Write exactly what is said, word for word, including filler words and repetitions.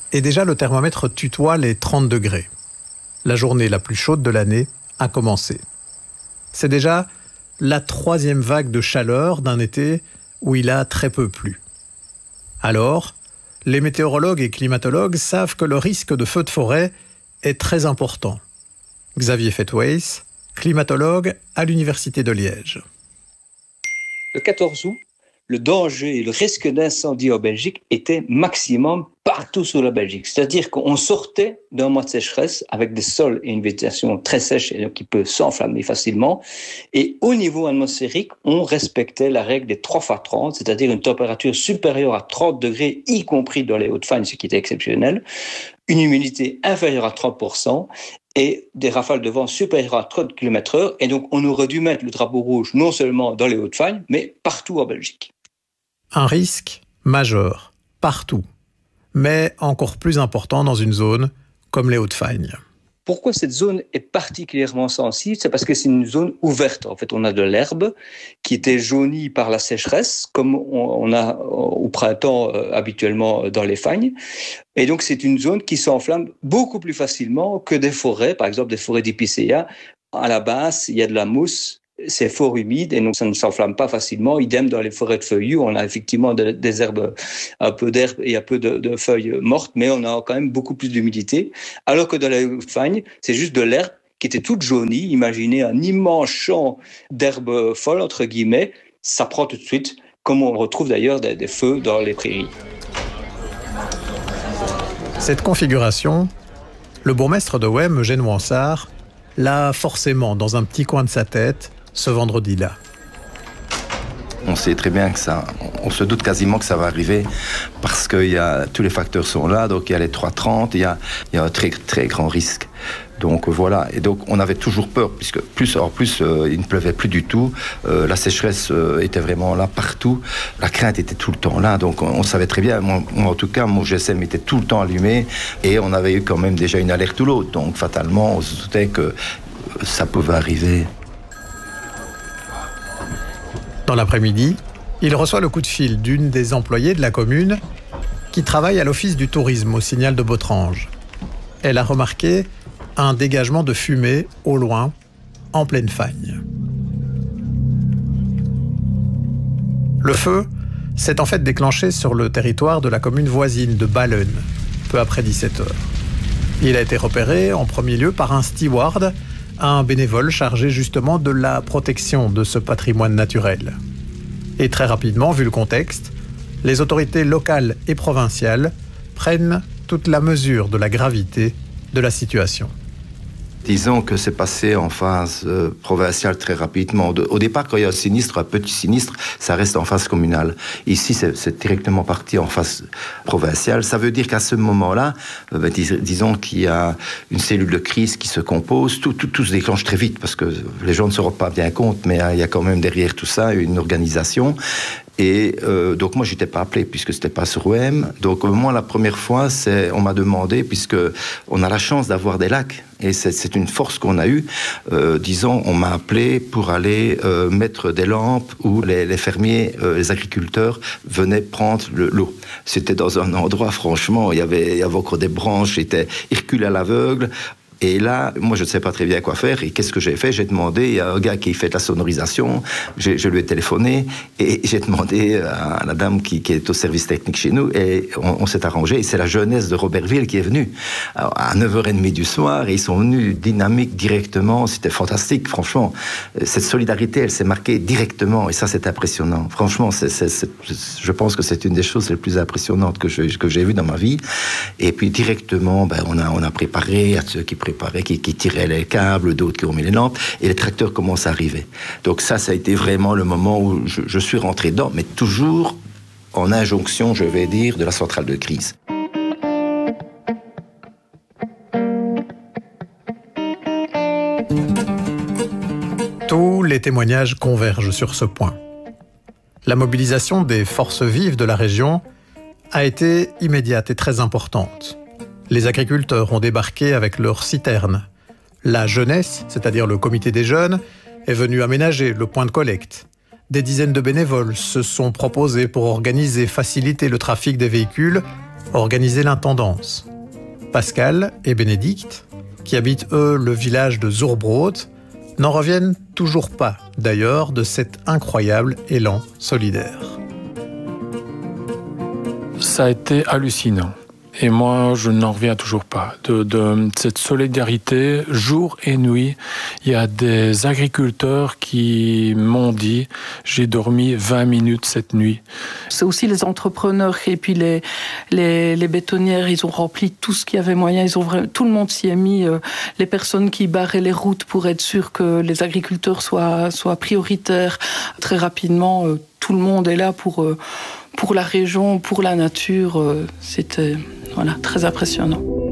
Et déjà le thermomètre tutoie les trente degrés. La journée la plus chaude de l'année a commencé. C'est déjà la troisième vague de chaleur d'un été où il a très peu plu. Alors, les météorologues et climatologues savent que le risque de feu de forêt est très important. Xavier Fetways, climatologue à l'Université de Liège. Le quatorze août, le danger et le risque d'incendie en Belgique était maximum partout sur la Belgique. C'est-à-dire qu'on sortait d'un mois de sécheresse avec des sols et une végétation très sèche et donc qui peut s'enflammer facilement. Et au niveau atmosphérique, on respectait la règle des trois fois trente, c'est-à-dire une température supérieure à trente degrés, y compris dans les Hautes-Fagnes, ce qui était exceptionnel, une humidité inférieure à trente pour cent et des rafales de vent supérieures à trente kilomètres heure. Et donc, on aurait dû mettre le drapeau rouge non seulement dans les Hautes-Fagnes, mais partout en Belgique. Un risque majeur, partout, mais encore plus important dans une zone comme les Hautes-Fagnes. Pourquoi cette zone est particulièrement sensible ? C'est parce que c'est une zone ouverte. En fait, on a de l'herbe qui était jaunie par la sécheresse, comme on a au printemps euh, habituellement dans les fagnes. Et donc, c'est une zone qui s'enflamme beaucoup plus facilement que des forêts, par exemple des forêts d'épicéa. À la base, il y a de la mousse. C'est fort humide et donc ça ne s'enflamme pas facilement. Idem dans les forêts de feuillus, on a effectivement de, des herbes, un peu d'herbe et un peu de, de feuilles mortes, mais on a quand même beaucoup plus d'humidité. Alors que dans les Hautes-Fagnes, c'est juste de l'herbe qui était toute jaunie. Imaginez un immense champ d'herbe folle, entre guillemets. Ça prend tout de suite, comme on retrouve d'ailleurs des, des feux dans les prairies. Cette configuration, le bourgmestre de Wem, Eugène Wansart, l'a forcément dans un petit coin de sa tête ce vendredi-là. On sait très bien que ça, on se doute quasiment que ça va arriver parce que y a, tous les facteurs sont là, donc il y a les trois trente, il y a, il y a un très, très grand risque. Donc voilà, et donc on avait toujours peur, puisque plus, en plus euh, il ne pleuvait plus du tout, euh, la sécheresse euh, était vraiment là partout, la crainte était tout le temps là, donc on, on savait très bien, moi, moi en tout cas mon G S M était tout le temps allumé, et on avait eu quand même déjà une alerte ou l'autre, donc fatalement on se doutait que ça pouvait arriver. Dans l'après-midi, il reçoit le coup de fil d'une des employées de la commune qui travaille à l'office du tourisme au Signal de Botrange. Elle a remarqué un dégagement de fumée au loin, en pleine fagne. Le feu s'est en fait déclenché sur le territoire de la commune voisine de Ballen, peu après dix-sept heures. Il a été repéré en premier lieu par un steward, un bénévole chargé justement de la protection de ce patrimoine naturel. Et très rapidement, vu le contexte, les autorités locales et provinciales prennent toute la mesure de la gravité de la situation. Disons que c'est passé en phase euh, provinciale très rapidement. De, au départ, quand il y a un sinistre, un petit sinistre, ça reste en phase communale. Ici, c'est, c'est directement parti en phase provinciale. Ça veut dire qu'à ce moment-là, euh, ben, dis, disons qu'il y a une cellule de crise qui se compose. Tout, tout, tout se déclenche très vite parce que les gens ne se rendent pas bien compte, mais hein, il y a quand même derrière tout ça une organisation. Et euh, donc moi, je n'étais pas appelé puisque c'était pas sur O M. Donc moi, la première fois, c'est, on m'a demandé, puisque on a la chance d'avoir des lacs, et c'est, c'est une force qu'on a eue. Euh, disons, on m'a appelé pour aller euh, mettre des lampes où les, les fermiers, euh, les agriculteurs venaient prendre le, l'eau. C'était dans un endroit, franchement, il y avait, il y avait encore des branches, c'était Hercule à l'aveugle. Et là, moi, je ne sais pas très bien quoi faire. Et qu'est-ce que j'ai fait ? J'ai demandé, il y a un gars qui fait de la sonorisation, j'ai, je lui ai téléphoné, et j'ai demandé à la dame qui, qui est au service technique chez nous, et on, on s'est arrangé. Et c'est la jeunesse de Robertville qui est venue. Alors, à neuf heures trente du soir, et ils sont venus dynamiques directement. C'était fantastique, franchement. Cette solidarité, elle s'est marquée directement, et ça, c'est impressionnant. Franchement, c'est, c'est, c'est, je pense que c'est une des choses les plus impressionnantes que, je, que j'ai vues dans ma vie. Et puis, directement, ben, on a, on a préparé à ceux qui préparés, qui, qui tiraient les câbles, d'autres qui ont mis les lampes, et les tracteurs commencent à arriver. Donc ça, ça a été vraiment le moment où je, je suis rentré dedans, mais toujours en injonction, je vais dire, de la centrale de crise. Tous les témoignages convergent sur ce point. La mobilisation des forces vives de la région a été immédiate et très importante. Les agriculteurs ont débarqué avec leurs citernes. La jeunesse, c'est-à-dire le comité des jeunes, est venue aménager le point de collecte. Des dizaines de bénévoles se sont proposés pour organiser, faciliter le trafic des véhicules organiser l'intendance. Pascal et Bénédicte, qui habitent eux le village de Zurbrot, n'en reviennent toujours pas, d'ailleurs, de cet incroyable élan solidaire. Ça a été hallucinant. Et moi, je n'en reviens toujours pas. De, de cette solidarité, jour et nuit, il y a des agriculteurs qui m'ont dit « j'ai dormi vingt minutes cette nuit ». C'est aussi les entrepreneurs et puis les, les, les bétonnières, ils ont rempli tout ce qu'il y avait moyen. Ils ont vraiment, tout le monde s'y est mis. Euh, les personnes qui barraient les routes pour être sûr que les agriculteurs soient, soient prioritaires. Très rapidement, euh, tout le monde est là pour... Euh, pour la région, pour la nature, c'était voilà, très impressionnant.